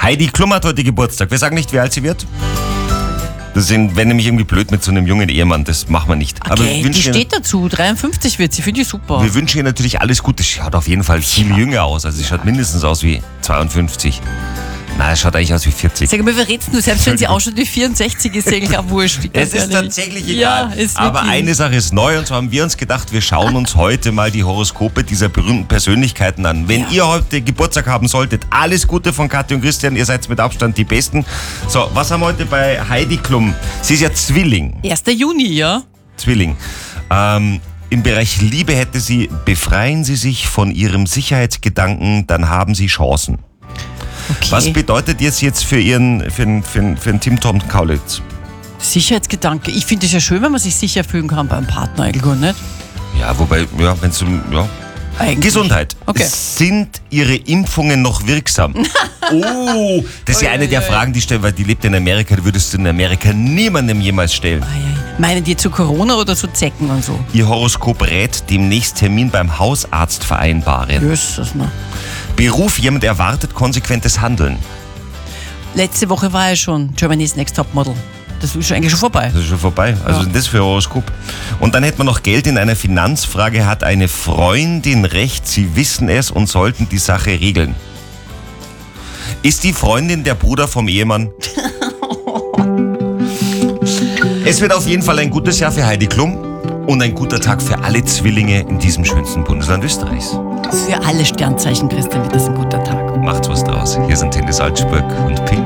Heidi Klum hat heute Geburtstag. Wir sagen nicht, wie alt sie wird. Das wäre nämlich irgendwie blöd mit so einem jungen Ehemann. Das machen wir nicht. Okay, Aber wir die wünschen steht dazu. 53 wird sie. Finde ich super. Wir wünschen ihr natürlich alles Gute. Sie schaut auf jeden Fall viel jünger aus. Also sie schaut mindestens aus wie 52. Nein, es schaut eigentlich aus wie 40. Sag mal, wer redest du? Selbst wenn sie auch schon die 64 ist, ist ja wurscht. Es ist tatsächlich egal. Ja, ist aber wirklich. eine Sache ist neu und zwar haben wir uns gedacht, wir schauen uns heute mal die Horoskope dieser berühmten Persönlichkeiten an. Wenn ihr heute Geburtstag haben solltet, alles Gute von Kathi und Christian, ihr seid mit Abstand die Besten. So, was haben wir heute bei Heidi Klum? Sie ist ja Zwilling. 1. Juni, ja? Zwilling. Im Bereich Liebe hätte sie, befreien Sie sich von Ihrem Sicherheitsgedanken, dann haben Sie Chancen. Okay. Was bedeutet jetzt für den Tim Tom Kaulitz? Sicherheitsgedanke. Ich finde es ja schön, wenn man sich sicher fühlen kann beim Partner, eigentlich, nicht? Ja, wobei, ja, wenn es Eigentlich. Gesundheit. Okay. Sind Ihre Impfungen noch wirksam? Oh, das ist ja eine der Fragen, die stellen, weil die lebt in Amerika, die würdest du in Amerika niemandem jemals stellen. Meinen die zu Corona oder zu Zecken und so? Ihr Horoskop rät, demnächst Termin beim Hausarzt vereinbaren. Jesus, ne? Beruf, jemand erwartet konsequentes Handeln. Letzte Woche war ja schon Germany's Next Topmodel. Das ist eigentlich schon vorbei. Das ist schon vorbei. Also das für Horoskop. Und dann hätten wir noch Geld in einer Finanzfrage. Hat eine Freundin recht? Sie wissen es und sollten die Sache regeln. Ist die Freundin der Bruder vom Ehemann? Es wird auf jeden Fall ein gutes Jahr für Heidi Klum und ein guter Tag für alle Zwillinge in diesem schönsten Bundesland Österreichs. Für alle Sternzeichen, Christian, wird das ein guter Tag. Macht's was draus. Hier sind Tinde Salzburg und Pink.